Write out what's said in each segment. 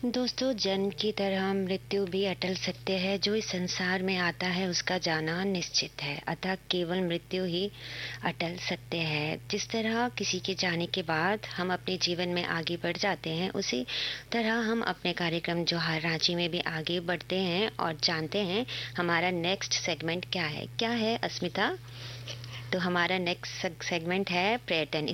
दोस्तों, जन्म की तरह मृत्यु भी अटल सत्य है। जो इस संसार में आता है उसका जाना निश्चित है, अतः केवल मृत्यु ही अटल सत्य है। जिस तरह किसी के जाने के बाद हम अपने जीवन में आगे बढ़ जाते हैं, उसी तरह हम अपने कार्यक्रम जोहार रांची में भी आगे बढ़ते हैं और जानते हैं हमारा नेक्स्ट सेगमेंट क्या है अस्मिता? तो हमारा नेक्स्ट सेगमेंट है पर्यटन।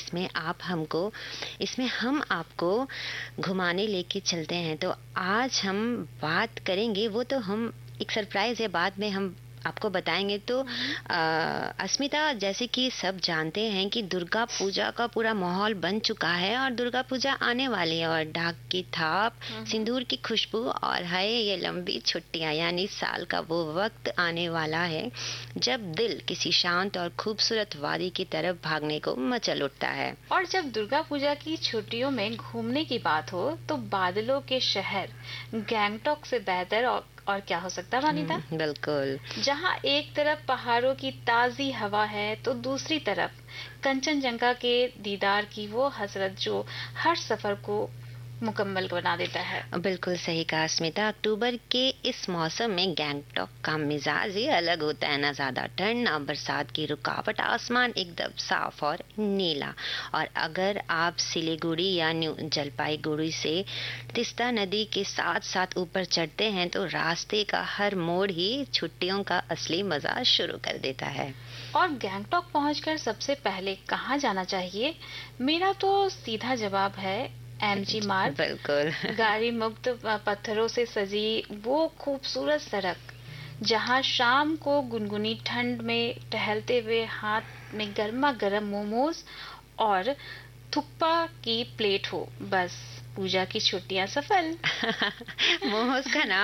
इसमें हम आपको घुमाने लेके चलते हैं। तो आज हम बात करेंगे, वो तो हम एक सरप्राइज है, बाद में हम आपको बताएंगे। तो अस्मिता, जैसे कि सब जानते हैं कि दुर्गा पूजा का पूरा माहौल बन चुका है और दुर्गा पूजा आने वाली है, और ढाक की थाप, सिंदूर की खुशबू और हाय ये लंबी छुट्टियां, यानी साल का वो वक्त आने वाला है जब दिल किसी शांत और खूबसूरत वादी की तरफ भागने को मचल उठता है। और जब दुर्गा पूजा की छुट्टियों में घूमने की बात हो तो बादलों के शहर गैंगटॉक से बेहतर और क्या हो सकता है वनिता? बिल्कुल। जहाँ एक तरफ पहाड़ों की ताजी हवा है तो दूसरी तरफ कंचनजंगा के दीदार की वो हसरत जो हर सफर को मुकम्मल बना देता है। बिल्कुल सही कहा स्मिता। अक्टूबर के इस मौसम में गैंगटॉक का मिजाज ही अलग होता है। ना ज्यादा ठंड, ना बरसात की रुकावट, आसमान एकदम साफ और नीला। और अगर आप सिलीगुड़ी या न्यू जलपाईगुड़ी से तिस्ता नदी के साथ साथ ऊपर चढ़ते हैं तो रास्ते का हर मोड़ ही छुट्टियों का असली मजा शुरू कर देता है। और गैंगटॉक पहुंचकर सबसे पहले कहाँ जाना चाहिए? मेरा तो सीधा जवाब है एमजी मार्ग। बिल्कुल। गाड़ी मुक्त पत्थरों से सजी वो खूबसूरत सड़क, जहां शाम को गुनगुनी ठंड में टहलते हुए हाथ में गर्मा गर्म मोमोज और थुक्पा की प्लेट हो, बस पूजा की छुट्टियां सफल। मोमोज का नाम